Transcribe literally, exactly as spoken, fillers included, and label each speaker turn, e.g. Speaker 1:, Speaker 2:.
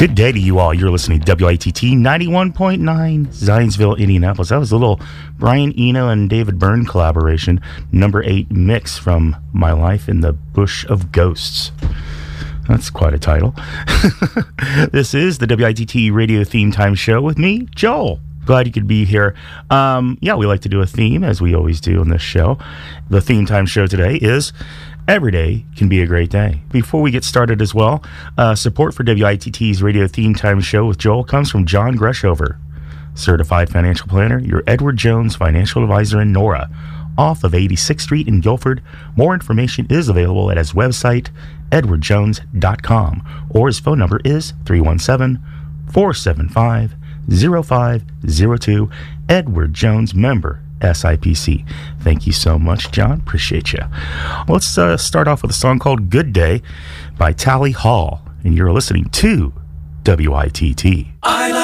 Speaker 1: Good day to you all. You're listening to W I T T ninety-one point nine, Zionsville, Indianapolis. That was a little Brian Eno and David Byrne collaboration, number eight mix from My Life in the Bush of Ghosts. That's quite a title. This is the W I T T Radio Theme Time Show with me, Joel. Glad you could be here. Um, yeah, we like to do a theme, as we always do on this show. The Theme Time Show today is Every Day Can Be a Great Day. Before we get started as well, uh, support for W I T T's Radio Theme Time Show with Joel comes from John Greshover, Certified Financial Planner, your Edward Jones Financial Advisor in Nora, off of eighty-sixth Street in Guilford. More information is available at his website, edward jones dot com, or his phone number is three one seven, four seven five, zero five zero two. Edward Jones, member S I P C. Thank you so much, John. Appreciate you. Let's uh, start off with a song called Good Day by Tally Hall, and you're listening to W I T T. I